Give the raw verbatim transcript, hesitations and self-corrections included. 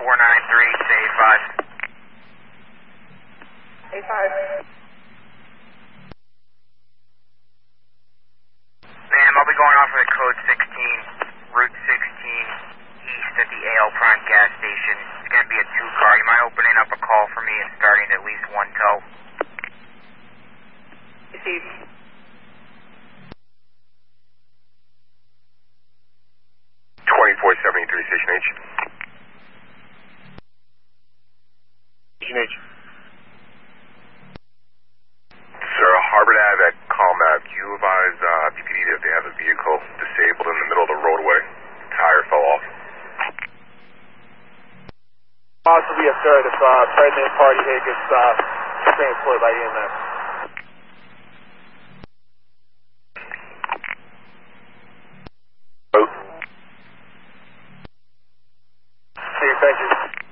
four nine three, say eight five. eight five. Ma'am, I'll be going off of the code sixteen, Route sixteen, east at the A L Prime gas station. It's going to be a two-car. You mind opening up a call for me and starting at least one tow? Received. twenty-four seventy-three, Station H. Station H. Sir, Harvard Ave at Calmap. You advise uh, B P D that they have a vehicle disabled in the middle of the roadway. Tire fell off. Possibly a third if uh, pregnant party here gets uh, transported by E M S. Oh. See you, thank you.